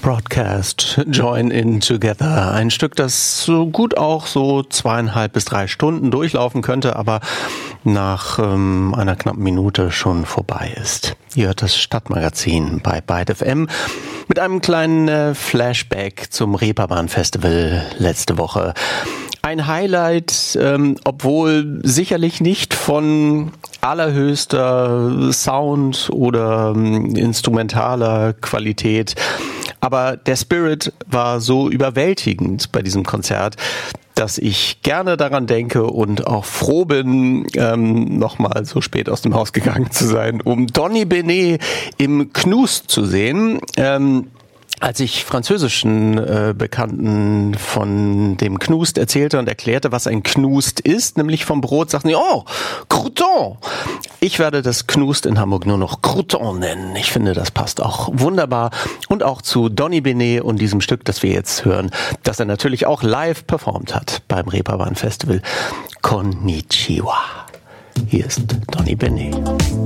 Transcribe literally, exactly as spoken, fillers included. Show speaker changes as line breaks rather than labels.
Broadcast, Join In Together. Ein Stück, das so gut auch so zweieinhalb bis drei Stunden durchlaufen könnte, aber nach ähm, einer knappen Minute schon vorbei ist. Ihr hört das Stadtmagazin bei Byte F M mit einem kleinen äh, Flashback zum Reeperbahn Festival letzte Woche. Ein Highlight, ähm, obwohl sicherlich nicht von allerhöchster Sound- oder ähm, instrumentaler Qualität. Aber der Spirit war so überwältigend bei diesem Konzert, dass ich gerne daran denke und auch froh bin, ähm, nochmal so spät aus dem Haus gegangen zu sein, um Donny Benet im Knust zu sehen. Ähm, Als ich französischen äh, Bekannten von dem Knust erzählte und erklärte, was ein Knust ist, nämlich vom Brot, sagten die, oh, Crouton. Ich werde das Knust in Hamburg nur noch Crouton nennen. Ich finde, das passt auch wunderbar. Und auch zu Donny Benet und diesem Stück, das wir jetzt hören, das er natürlich auch live performt hat beim Reeperbahn Festival. Konnichiwa. Hier ist Donny Benet.